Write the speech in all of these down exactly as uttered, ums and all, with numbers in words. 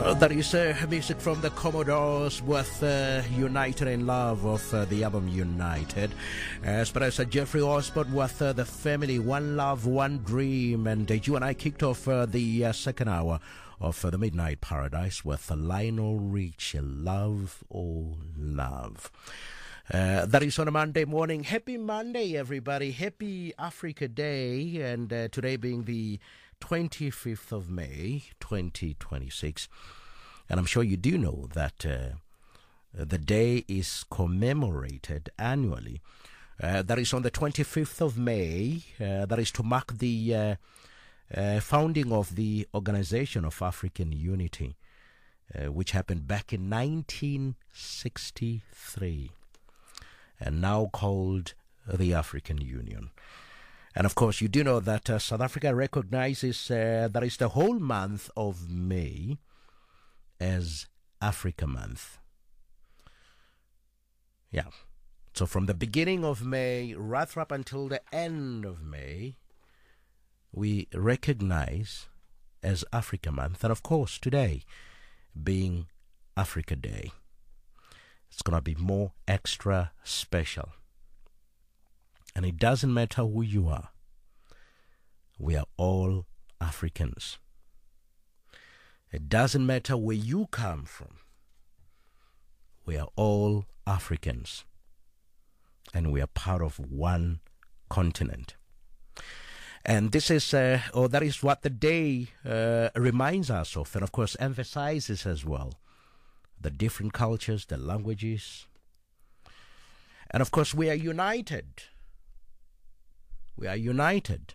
That is uh, music from the Commodores with uh, United in Love of uh, the album United. As well as uh, Jeffrey Osborne with uh, The Family, One Love, One Dream. And uh, you and I kicked off uh, the uh, second hour of uh, the Midnight Paradise with uh, Lionel Richie, Love or Love. Uh, that is on a Monday morning. Happy Monday, everybody. Happy Africa Day. And uh, today being the twenty-fifth of May, twenty twenty-six. And I'm sure you do know that uh, the day is commemorated annually. Uh, that is on the twenty-fifth of May. Uh, that is to mark the uh, uh, founding of the Organization of African Unity, uh, which happened back in nineteen sixty-three, and now called the African Union. And of course, you do know that uh, South Africa recognizes uh, that is the whole month of May as Africa Month. Yeah. So from the beginning of May, right up until the end of May, we recognize as Africa Month. And of course, today being Africa Day, it's going to be more extra special. And it doesn't matter who you are. We are all Africans. It doesn't matter where you come from. We are all Africans. And we are part of one continent. And this is, uh, or that is what the day uh, reminds us of. And of course, emphasizes as well the different cultures, the languages. And of course, we are united. We are united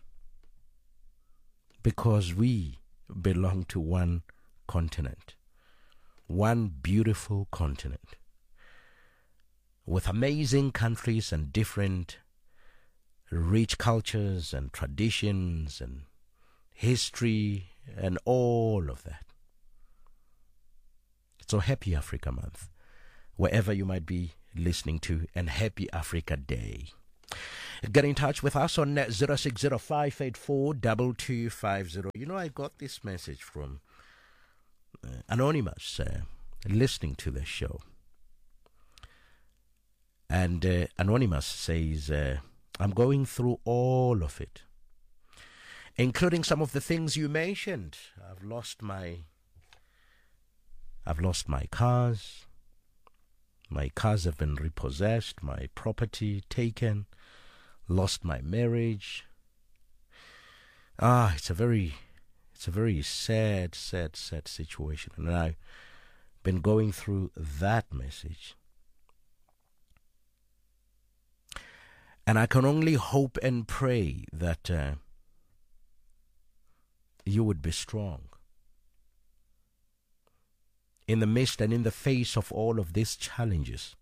because we belong to one continent, one beautiful continent with amazing countries and different rich cultures and traditions and history and all of that. So happy Africa Month, wherever you might be listening to, and happy Africa Day. Get in touch with us on zero six zero five eight four two two five zero. You know, I got this message from uh, Anonymous uh, listening to the show. And uh, Anonymous says, uh, I'm going through all of it, including some of the things you mentioned. I've lost my, I've lost my cars. My cars have been repossessed, my property taken. Lost my marriage. Ah, it's a very, it's a very sad, sad, sad situation. And I've been going through that message. And I can only hope and pray that uh, you would be strong. In the midst and in the face of all of these challenges,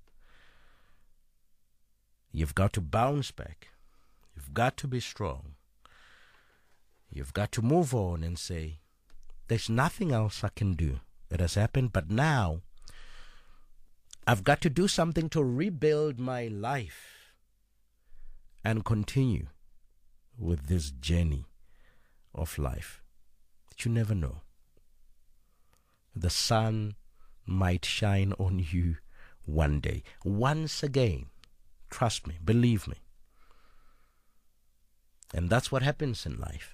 you've got to bounce back. You've got to be strong. You've got to move on and say, there's nothing else I can do. It has happened, but now I've got to do something to rebuild my life and continue with this journey of life. You never know. The sun might shine on you one day. Once again. Trust me, believe me. And that's what happens in life.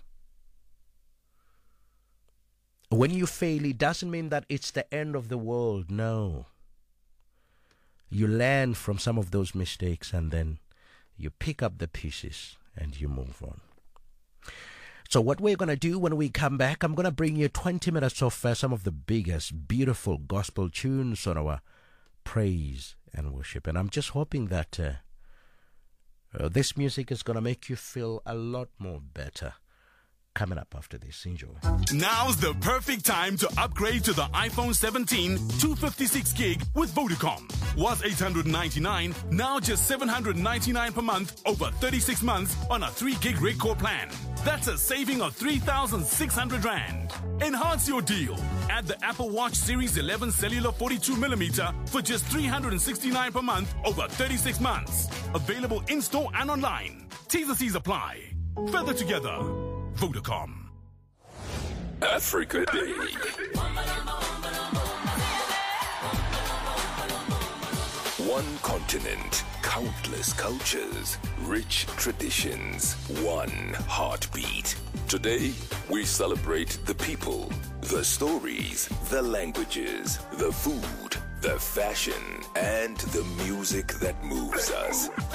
When you fail, it doesn't mean that it's the end of the world. No. You learn from some of those mistakes and then you pick up the pieces and you move on. So what we're going to do when we come back, I'm going to bring you twenty minutes of uh, some of the biggest, beautiful gospel tunes on our praise and worship. And I'm just hoping that uh, uh, this music is going to make you feel a lot more better. Coming up after this, enjoy. Now's the perfect time to upgrade to the iPhone seventeen two fifty-six gig with Vodacom. Was eight hundred ninety-nine dollars, now just seven hundred ninety-nine dollars per month over thirty-six months on a three gig rig core plan. That's a saving of three thousand six hundred rand. Enhance your deal. Add the Apple Watch Series eleven Cellular forty-two millimeter for just three hundred sixty-nine dollars per month over thirty-six months. Available in-store and online. T's and C's apply. Further together. Vodacom. Africa Day. One continent, countless cultures, rich traditions, one heartbeat. Today, we celebrate the people, the stories, the languages, the food, the fashion, and the music that moves us.